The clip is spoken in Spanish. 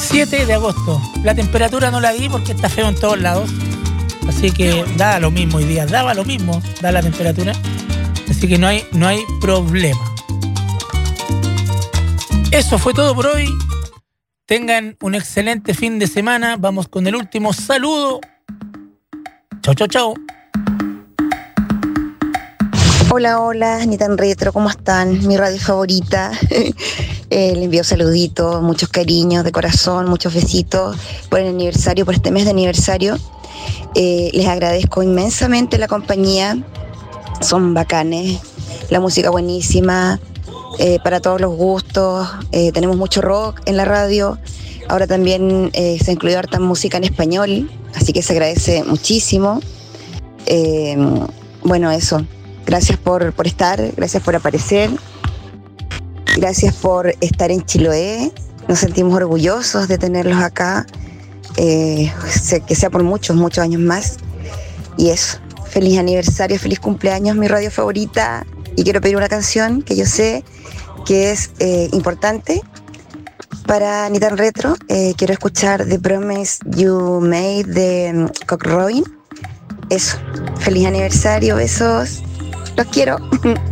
7 de agosto. La temperatura no la di porque está feo en todos lados. Así que da lo mismo hoy día. Daba lo mismo, da la temperatura. Así que no hay problema. Eso fue todo por hoy. Tengan un excelente fin de semana. Vamos con el último saludo. Chau, chau, chau. Hola, hola, ni tan retro, ¿cómo están? Mi radio favorita. Les envío saluditos, muchos cariños de corazón, muchos besitos por el aniversario, por este mes de aniversario. Les agradezco inmensamente la compañía. Son bacanes, la música buenísima, para todos los gustos. Tenemos mucho rock en la radio. Ahora también se ha incluido harta música en español, así que se agradece muchísimo. Bueno, eso. Gracias por estar, gracias por aparecer, gracias por estar en Chiloé. Nos sentimos orgullosos de tenerlos acá, que sea por muchos, muchos años más. Y eso, feliz aniversario, feliz cumpleaños, mi radio favorita. Y quiero pedir una canción que yo sé que es importante para Ni Tan Retro. Quiero escuchar The Promise You Made de Cock Robin. Eso, feliz aniversario, besos. Los quiero.